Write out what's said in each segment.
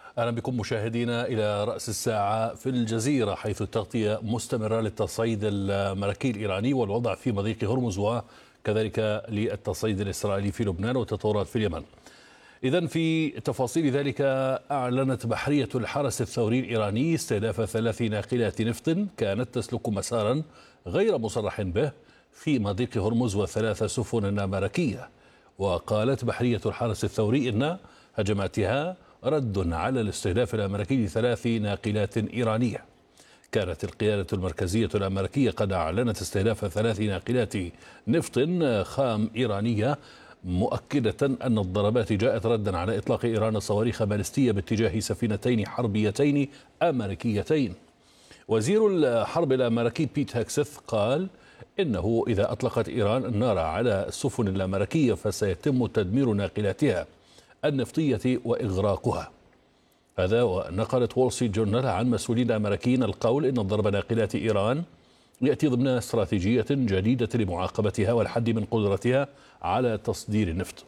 أهلا بكم مشاهدينا إلى رأس الساعة في الجزيرة، حيث التغطية مستمرة للتصعيد الملكي الإيراني والوضع في مضيق هرمز، وكذلك للتصعيد الإسرائيلي في لبنان والتطورات في اليمن. إذن في تفاصيل ذلك، أعلنت بحرية الحرس الثوري الإيراني استهداف 3 ناقلات نفط كانت تسلك مسارا غير مصرح به في مضيق هرمز و3 سفن ملكية. وقالت بحرية الحرس الثوري إن هجماتها رد على الاستهداف الأمريكي ل3 ناقلات إيرانية. كانت القيادة المركزية الأمريكية قد أعلنت استهداف 3 ناقلات نفط خام إيرانية، مؤكدة أن الضربات جاءت ردا على إطلاق إيران صواريخ باليستية باتجاه سفينتين حربيتين أمريكيتين. وزير الحرب الأمريكي بيت هاكسث قال إنه إذا أطلقت إيران النار على السفن الأمريكية فسيتم تدمير ناقلاتها النفطية وإغراقها. هذا ونقلت وول ستريت جورنال عن مسؤولين أمريكيين القول إن ضرب ناقلات إيران يأتي ضمن استراتيجية جديدة لمعاقبتها والحد من قدرتها على تصدير النفط.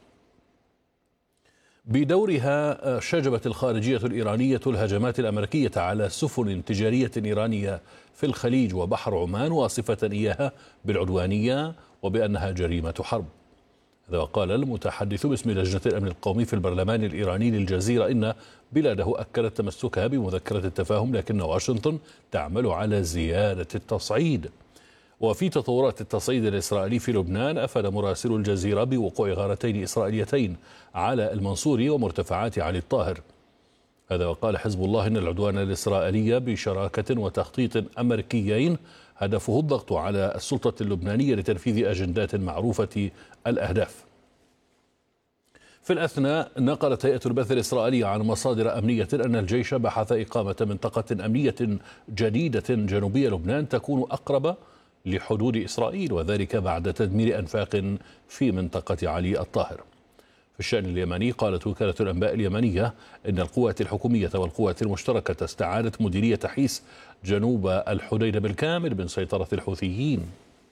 بدورها شجبت الخارجية الإيرانية الهجمات الأمريكية على سفن تجارية إيرانية في الخليج وبحر عمان، واصفة إياها بالعدوانية وبأنها جريمة حرب. هذا وقال المتحدث باسم لجنة الأمن القومي في البرلمان الإيراني للجزيرة إن بلاده أكدت تمسكها بمذكرة التفاهم، لكن واشنطن تعمل على زيادة التصعيد. وفي تطورات التصعيد الإسرائيلي في لبنان، أفاد مراسل الجزيرة بوقوع غارتين إسرائيليتين على المنصوري ومرتفعات علي الطاهر. هذا وقال حزب الله إن العدوان الإسرائيلي بشراكة وتخطيط أمريكيين هدفه الضغط على السلطة اللبنانية لتنفيذ أجندات معروفة الأهداف. في الأثناء، نقلت هيئة البث الإسرائيلية عن مصادر أمنية أن الجيش بحث إقامة منطقة أمنية جديدة جنوبية لبنان تكون أقرب لحدود إسرائيل، وذلك بعد تدمير أنفاق في منطقة علي الطاهر. في الشأن اليمني، قالت وكالة الأنباء اليمنية إن القوات الحكومية والقوات المشتركة استعادت مديرية حيس جنوب الحديدة بالكامل من سيطرة الحوثيين.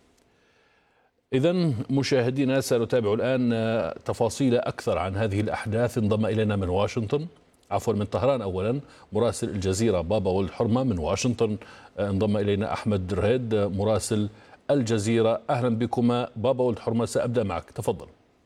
إذن مشاهدينا، سنتابع الآن تفاصيل أكثر عن هذه الأحداث. انضم إلينا من واشنطن، من طهران أولا، مراسل الجزيرة بابا ولد حرمة. من واشنطن انضم إلينا أحمد رهيد مراسل الجزيرة. أهلا بكما بابا ولد حرمة، سأبدأ معك، تفضل.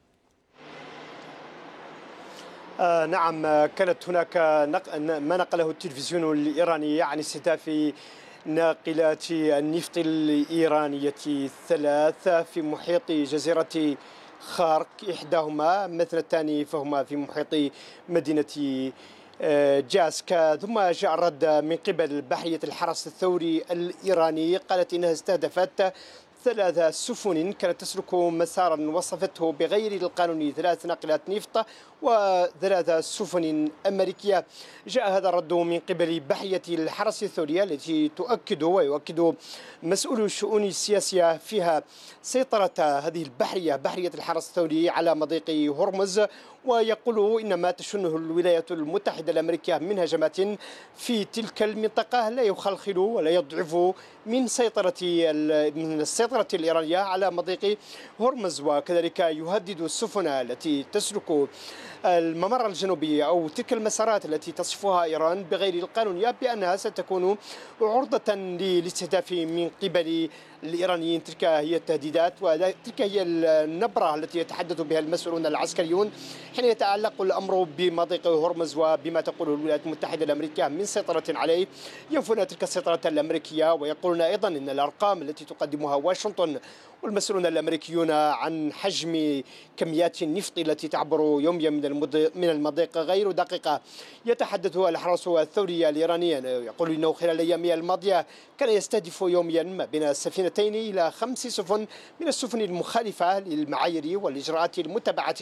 نعم، كانت هناك ما نقله التلفزيون الإيراني عن استهداف ناقلات النفط الإيرانية 3 في محيط جزيرة خارك، إحداهما مثل الثاني فهما في محيط مدينة جاسكا. ثم جاء الرد من قبل بحرية الحرس الثوري الإيراني، قالت إنها استهدفت 3 سفن كانت تسلك مسارا وصفته بغير القانوني، 3 ناقلات نفط و3 سفن أمريكية. جاء هذا الرد من قبل بحرية الحرس الثورية التي تؤكد ويؤكد مسؤول الشؤون السياسية فيها سيطرة هذه البحرية، بحرية الحرس الثوري، على مضيق هرمز، ويقول إن ما تشنه الولايات المتحدة الأمريكية من هجمات في تلك المنطقة لا يخلخل ولا يضعف من السيطرة الإيرانية على مضيق هرمز، وكذلك يهدد السفن التي تسلك الممر الجنوبي أو تلك المسارات التي تصفها إيران بغير القانونية بأنها ستكون عرضة للاستهداف من قبل الإيرانيين. تلك هي التهديدات وتلك هي النبرة التي يتحدث بها المسؤولون العسكريون حين يتعلق الأمر بمضيق هرمز وبما تقوله الولايات المتحدة الأمريكية من سيطرة عليه. ينفون تلك السيطرة الأمريكية، ويقولون أيضا أن الأرقام التي تقدمها واشنطن والمسؤولون الأمريكيون عن حجم كميات النفط التي تعبر يوميا من المضيق غير دقيقة. يتحدث الحرس الثوري الإيراني، يقول إنه خلال الأيام الماضية كان يستهدف يوميا ما بين سفينتين إلى 5 سفن من السفن المخالفة للمعايير والإجراءات المتبعة